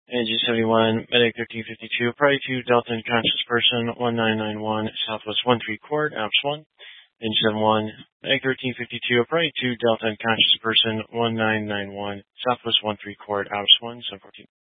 Engine 71, Medic 1352, Priority 2, Delta Unconscious Person, 1991, Southwest 13 Court, Alps 1. Engine 71, Medic 1352, Priority 2, Delta Unconscious Person, 1991, Southwest 13 Court, Alps 1, 714.